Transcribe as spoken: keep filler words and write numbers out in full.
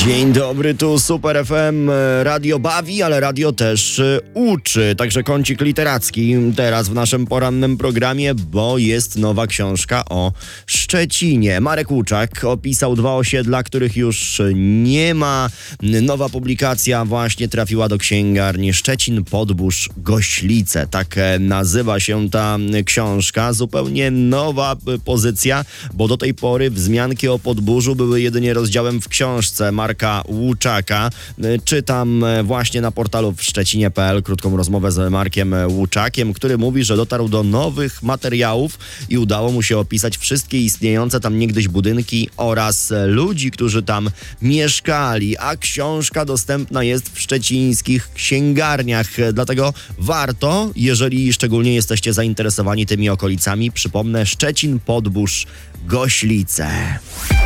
Dzień dobry, tu Super F M. Radio bawi, ale radio też uczy. Także kącik literacki teraz w naszym porannym programie, bo jest nowa książka o Szczecinie. Marek Łuczak opisał dwa osiedla, których już nie ma. Nowa publikacja właśnie trafiła do księgarni. Szczecin, Podbóż, Goślice. Tak nazywa się ta książka. Zupełnie nowa pozycja, bo do tej pory wzmianki o Podbóżu były jedynie rozdziałem w książce Marka Łuczaka. Czytam właśnie na portalu w szczecinie kropka p l krótką rozmowę z Markiem Łuczakiem, który mówi, że dotarł do nowych materiałów i udało mu się opisać wszystkie istniejące tam niegdyś budynki oraz ludzi, którzy tam mieszkali, a książka dostępna jest w szczecińskich księgarniach. Dlatego warto, jeżeli szczególnie jesteście zainteresowani tymi okolicami, przypomnę, Szczecin, Podbóż, Goślice.